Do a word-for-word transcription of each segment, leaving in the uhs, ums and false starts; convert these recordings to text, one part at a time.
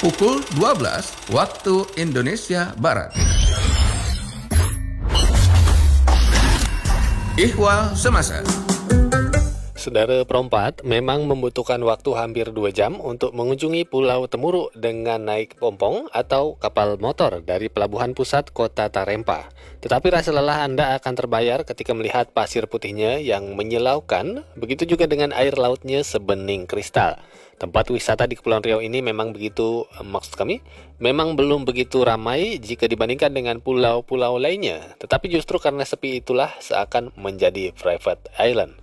pukul dua belas waktu Indonesia Barat. Ihwal Semasa. Saudara perempat memang membutuhkan waktu hampir dua jam untuk mengunjungi Pulau Temuruk dengan naik pompong atau kapal motor dari Pelabuhan Pusat Kota Tarempa. Tetapi rasa lelah Anda akan terbayar ketika melihat pasir putihnya yang menyilaukan, begitu juga dengan air lautnya sebening kristal. Tempat wisata di Kepulauan Riau ini memang begitu, maksud kami, memang belum begitu ramai jika dibandingkan dengan pulau-pulau lainnya. Tetapi justru karena sepi itulah seakan menjadi private island.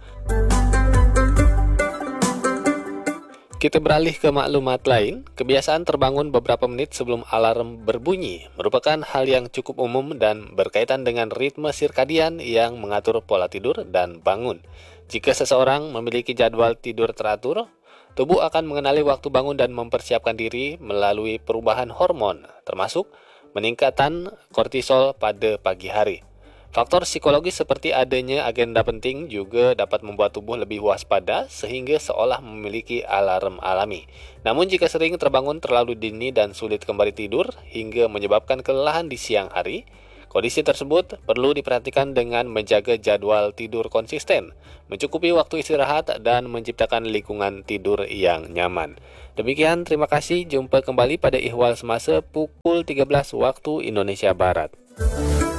Kita beralih ke maklumat lain. Kebiasaan terbangun beberapa menit sebelum alarm berbunyi merupakan hal yang cukup umum dan berkaitan dengan ritme sirkadian yang mengatur pola tidur dan bangun. Jika seseorang memiliki jadwal tidur teratur, tubuh akan mengenali waktu bangun dan mempersiapkan diri melalui perubahan hormon, termasuk peningkatan kortisol pada pagi hari. Faktor psikologis seperti adanya agenda penting juga dapat membuat tubuh lebih waspada sehingga seolah memiliki alarm alami. Namun jika sering terbangun terlalu dini dan sulit kembali tidur hingga menyebabkan kelelahan di siang hari, kondisi tersebut perlu diperhatikan dengan menjaga jadwal tidur konsisten, mencukupi waktu istirahat, dan menciptakan lingkungan tidur yang nyaman. Demikian, terima kasih. Jumpa kembali pada Ihwal Semasa pukul tiga belas waktu Indonesia Barat.